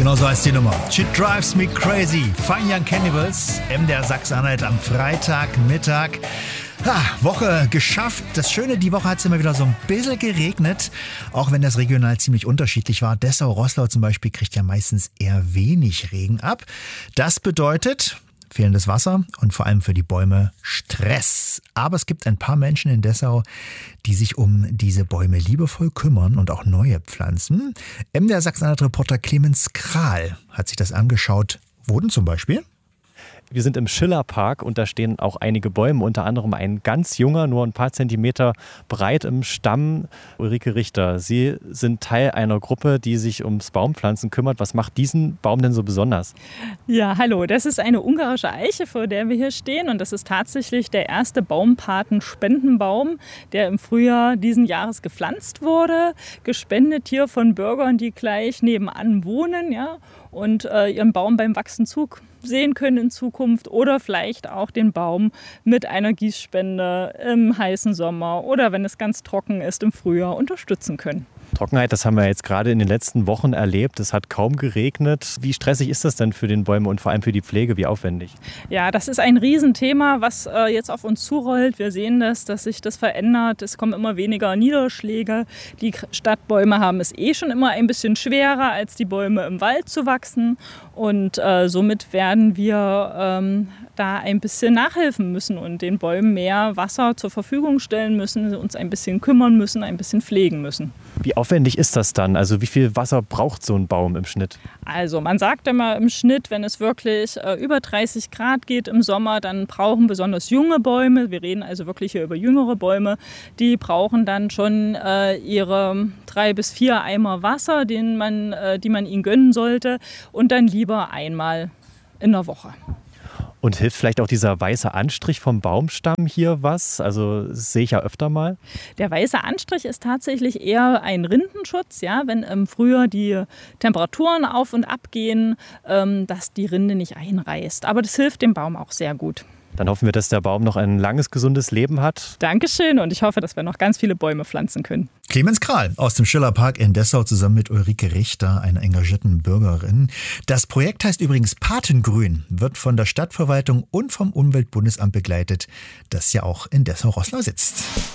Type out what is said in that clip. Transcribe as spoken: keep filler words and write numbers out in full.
Genau so heißt die Nummer. She Drives Me Crazy. Fine Young Cannibals. M D R Sachsen-Anhalt am Freitagmittag. Ha, Woche geschafft. Das Schöne, die Woche hat es immer wieder so ein bisschen geregnet, auch wenn das regional ziemlich unterschiedlich war. Dessau-Roßlau zum Beispiel kriegt ja meistens eher wenig Regen ab. Das bedeutet fehlendes Wasser und vor allem für die Bäume Stress. Aber es gibt ein paar Menschen in Dessau, die sich um diese Bäume liebevoll kümmern und auch neue pflanzen. M D R Sachsen-Anhalt-Reporter Clemens Kral hat sich das angeschaut. Wo denn zum Beispiel? Wir sind im Schillerpark und da stehen auch einige Bäume, unter anderem ein ganz junger, nur ein paar Zentimeter breit im Stamm. Ulrike Richter, Sie sind Teil einer Gruppe, die sich ums Baumpflanzen kümmert. Was macht diesen Baum denn so besonders? Ja, hallo, das ist eine ungarische Eiche, vor der wir hier stehen. Und das ist tatsächlich der erste Baumpaten-Spendenbaum, der im Frühjahr diesen Jahres gepflanzt wurde. Gespendet hier von Bürgern, die gleich nebenan wohnen, ja, und äh, ihren Baum beim Wachsen zusehen können in Zukunft oder vielleicht auch den Baum mit einer Gießspende im heißen Sommer oder wenn es ganz trocken ist im Frühjahr unterstützen können. Trockenheit, das haben wir jetzt gerade in den letzten Wochen erlebt. Es hat kaum geregnet. Wie stressig ist das denn für den Bäume und vor allem für die Pflege? Wie aufwendig? Ja, das ist ein Riesenthema, was äh, jetzt auf uns zurollt. Wir sehen das, dass sich das verändert. Es kommen immer weniger Niederschläge. Die Stadtbäume haben es eh schon immer ein bisschen schwerer, als die Bäume im Wald zu wachsen. Und äh, somit werden wir ähm, da ein bisschen nachhelfen müssen und den Bäumen mehr Wasser zur Verfügung stellen müssen, uns ein bisschen kümmern müssen, ein bisschen pflegen müssen. Wie aufwendig ist das dann? Also wie viel Wasser braucht so ein Baum im Schnitt? Also man sagt immer im Schnitt, wenn es wirklich äh, über dreißig Grad geht im Sommer, dann brauchen besonders junge Bäume, wir reden also wirklich hier über jüngere Bäume, die brauchen dann schon äh, ihre drei bis vier Eimer Wasser, den man, äh, die man ihnen gönnen sollte und dann lieber einmal in der Woche. Und hilft vielleicht auch dieser weiße Anstrich vom Baumstamm hier was? Also das sehe ich ja öfter mal. Der weiße Anstrich ist tatsächlich eher ein Rindenschutz, ja, wenn im Frühjahr die Temperaturen auf und ab gehen, ähm, dass die Rinde nicht einreißt. Aber das hilft dem Baum auch sehr gut. Dann hoffen wir, dass der Baum noch ein langes, gesundes Leben hat. Dankeschön und ich hoffe, dass wir noch ganz viele Bäume pflanzen können. Clemens Kral aus dem Schillerpark in Dessau zusammen mit Ulrike Richter, einer engagierten Bürgerin. Das Projekt heißt übrigens Patengrün, wird von der Stadtverwaltung und vom Umweltbundesamt begleitet, das ja auch in Dessau-Roßlau sitzt.